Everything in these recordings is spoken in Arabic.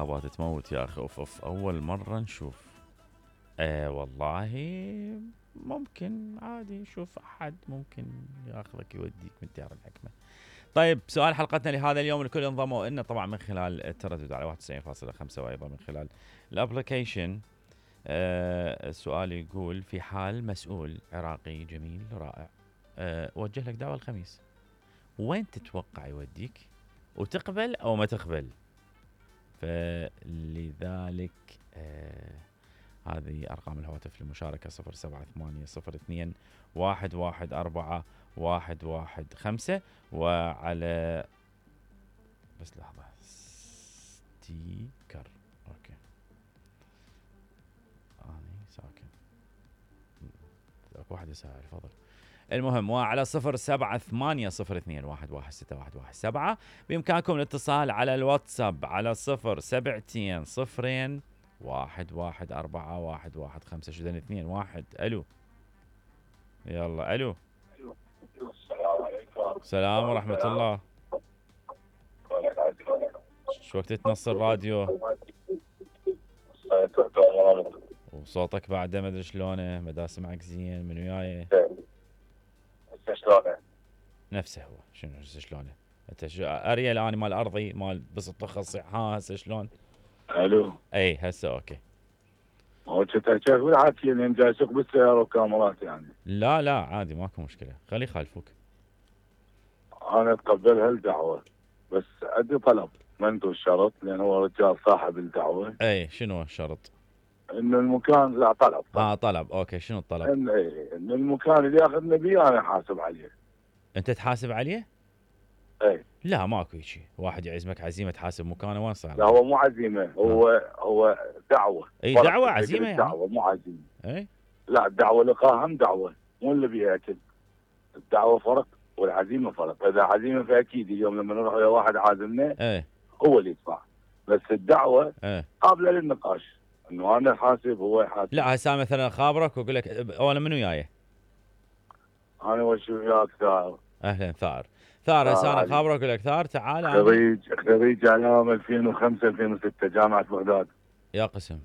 الانتخابات تموت يا اخي. اوف اول مره نشوف. والله ممكن عادي. شوف احد ممكن ياخذك يوديك من دار الحكمه. طيب سؤال حلقتنا لهذا اليوم الكل انضموا لنا طبعا من خلال التردد على 91.5 وايضا من خلال الابلكيشن. السؤال يقول: في حال مسؤول عراقي جميل رائع وجه لك دعوة الخميس، وين تتوقع يوديك؟ وتقبل او ما تقبل؟ فلذلك هذه ارقام الهواتف للمشاركة: 078 02 114 115. وعلى بس لحظة ستيكر. اوكي اني ساكن واحد يسأل فضل. المهم وعلى 078 02 116 117. بإمكانكم الاتصال على الواتساب على 072 0114 115. شدن 2 1. الو يلا الو. السلام ورحمة الله. شو وقت تنص الراديو وصوتك بعده ما ادري شلونه، ما اسمعك زين من وياي. شلونه؟ نفسه هو. شنو شلونه؟ انت اريل اني مال ارضي مال بس الطخص. ها هسه شلون؟ الو. اي هسه اوكي. هو كنت احكي بالعافيه لان جاي اسوق بالسياره وكاميرات يعني. لا عادي ماكو مشكله، خليه يخالفوك. انا اتقبل هالدعوه بس عندي طلب. ما انتو الشرط لان هو رجال صاحب الدعوه. اي شنو الشرط؟ انه المكان لا طلب. طلب اوكي. شنو الطلب؟ ان المكان اللي ياخذنا بيه انا حاسب عليه. انت تحاسب عليه؟ اي لا ماكو شيء. واحد يعزمك عزيمه تحاسب مكانه وين صار؟ لا هو مو عزيمه. هو دعوه. اي دعوه عزيمه يعني. الدعوه مو عزيمه. اي لا الدعوه لقاها هم دعوه مو اللي بيها اكل. الدعوه فرق والعزيمه فرق. اذا عزيمه فاكيد اليوم لما نروح ويا واحد عازمنا اي هو اللي يدفع. بس الدعوه اي قابله للنقاش انه انا حاسب هو يحاسب. لا هسه مثلا خابرك واقول لك انا منو جاي؟ انا وش وياك ثار. اهلا ثار. ثار هسه انا خابرك واقول لك ثار تعال انا خريج اعلام 2005 2006 جامعه بغداد. يا قسم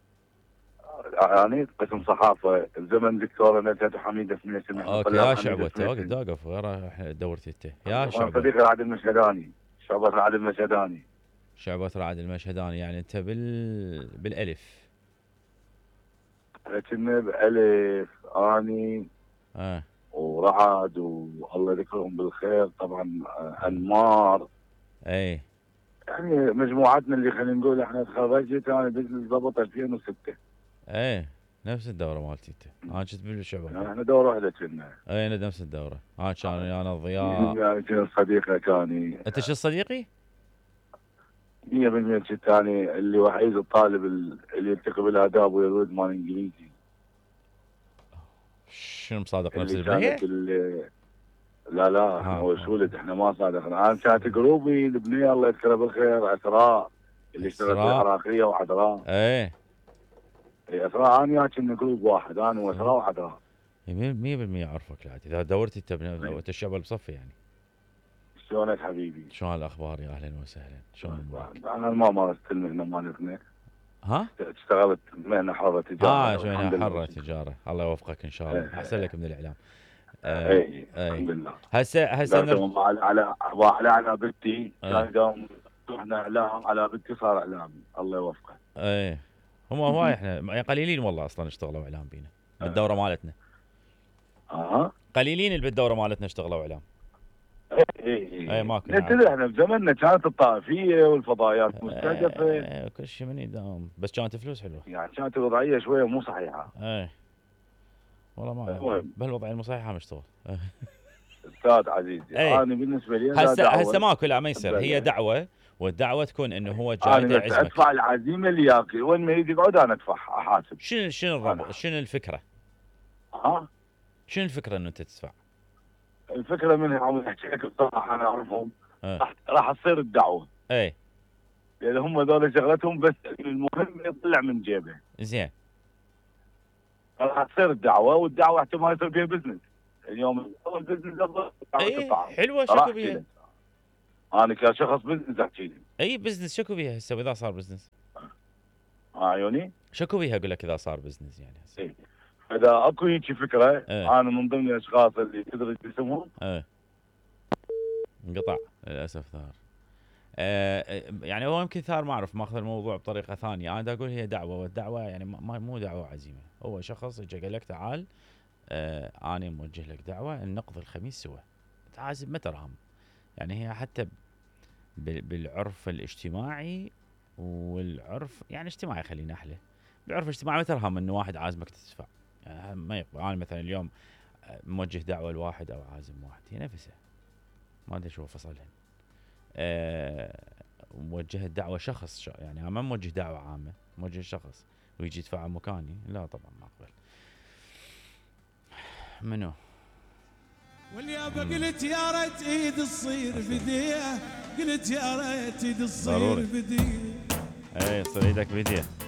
يعني قسم صحافه زمن دكتوره نزهه حميده سميسي. اوكي يا شعبة توقف غير دورتي انت يا شعبة. صديقي رعد المشهداني. شعبة رعد المشهداني. شعبة رعد المشهداني يعني انت بالالف. كنا بالف اني ورعد والله يذكرهم بالخير طبعا. انمار. اي يعني مجموعتنا اللي خلينا نقول احنا تخرجت انا بزنس ضبط 2006. اي نفس الدورة مالتي انت. انا كنت بالشعبة. يعني احنا دورة واحدة كنا. اي نفس الدورة. كان انا ضياء. يعني كان صديقه كاني. انت شو صديقي؟ 100% كنت اني اللي وحيد الطالب اللي يلتقي بالاداب ويرد مال انجليزي. شنو مصادق نفس اللي البنية؟ كانت لا هو سولد احنا ما صادقنا. انا كانت جروبي البنيه الله يذكرها بالخير اسراء اللي اشتغلت بالعراقيه وعذراء. اي اسراء انا وياك كنا جروب واحد انا واسراء وعذراء. 100% اعرفك لا اذا دورتي انت الشعب بصفي يعني. شلونك حبيبي؟ شلون الاخبار؟ يا اهلا وسهلا. شلون امورك؟ انا ما مارست المهنه مالتنا. ها؟ اشتغلت مهنه حره تجاره. مهنه حره تجاره. الله يوفقك ان شاء الله. احسن لك من الاعلام. اي الحمد لله. هسه على اعنابتي كان قام رحنا اعلام على بنتي صار اعلامي الله يوفقه. اي هم هواي احنا قليلين والله اصلا اشتغلوا اعلام بينا بالدوره مالتنا. قليلين اللي بالدوره مالتنا اشتغلوا اعلام. اي ماكو. ندري احنا بزمننا كانت الطائفيه والفضائيات مستهدفه. كل شيء من يداوم بس كانت فلوس حلوه. يعني كانت الوضعيه شويه مو صحيحه. والله ما بهالوضعيه المصححه مشتغل. استاذ عزيزي انا بالنسبه لي هسه ماكو. لا ما يصير. هي دعوه والدعوه تكون انه هو جاي يعزمك. ادفع العزيمه اللي ياكل وين ما يريد يقعد انا ادفع احاسب. شنو الربط؟ شنو الفكره؟ شنو الفكره انه انت تدفع؟ الفكره منها عم احكي لك بصراحه انا اعرفهم. راح تصير الدعوه. اي لان هم ذول شغلتهم بس المهم يطلع من جيبه. زين. راح تصير الدعوه والدعوه احتمال يصير فيها بزنس. اليوم البزنس افضل. حلوه شكو بيها. انا كشخص بزنس احكي لي. اي بزنس شكو بيها هسه اذا صار بزنس؟ عيوني شكو بيها اقول لك اذا صار بزنس يعني هسه. إيه. اذا اكو هيك فكره ايه. انا من ضمن الاشخاص اللي تدرج اسمهم. ايه انقطع للاسف ثار. يعني هو يمكن ثار ما اعرف ماخذ الموضوع بطريقه ثانيه، انا دا اقول هي دعوه، والدعوه يعني مو دعوه عزيمه، هو شخص اجى قال لك تعال انا موجه لك دعوه نقضي الخميس سوا، تعازم ما ترهم. يعني هي حتى بالعرف الاجتماعي والعرف يعني اجتماعي خلينا احلى، بالعرف الاجتماعي ما ترهم انه واحد عازمك تدفع، يعني ما يقبل. انا مثلا اليوم موجه دعوه لواحد او عازم واحد هي نفسها ما ادري شو فصلهن. موجه الدعوه شخص يعني انا ما موجه دعوه عامه، موجه شخص ويجي يدفع مكاني، لا طبعا ما اقبل. منو؟ واليابا قلت يا ريت ايد تصير فديه، قلت يا ريت ايد تصير ضروري. فديه. اي تصير ايدك بيديه.